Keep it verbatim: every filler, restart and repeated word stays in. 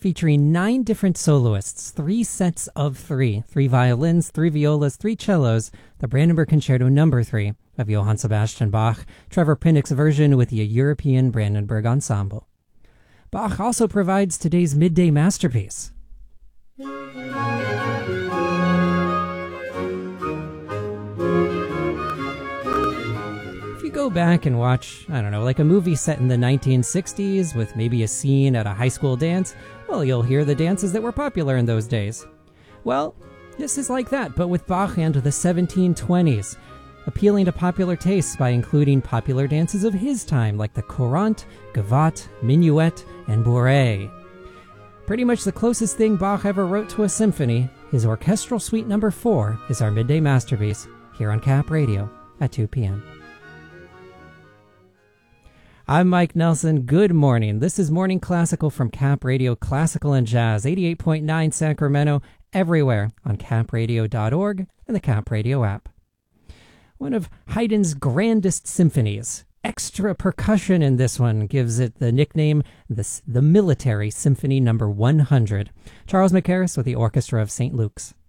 featuring nine different soloists, three sets of three, three violins, three violas, three cellos, the Brandenburg Concerto number three of Johann Sebastian Bach, Trevor Pinnock's version with the European Brandenburg Ensemble. Bach also provides today's midday masterpiece. Go back and watch, I don't know, like a movie set in the nineteen sixties with maybe a scene at a high school dance, well, you'll hear the dances that were popular in those days. Well, this is like that, but with Bach and the seventeen twenties, appealing to popular tastes by including popular dances of his time, like the courante, gavotte, minuet, and bourrée. Pretty much the closest thing Bach ever wrote to a symphony, his Orchestral Suite number four is our midday masterpiece, here on Cap Radio at two p.m. I'm Mike Nelson. Good morning. This is Morning Classical from Cap Radio Classical and Jazz, eighty-eight point nine Sacramento, everywhere on cap radio dot org and the Cap Radio app. One of Haydn's grandest symphonies. Extra percussion in this one gives it the nickname the, the Military Symphony number one hundred. Charles Mackerras with the Orchestra of Saint Luke's.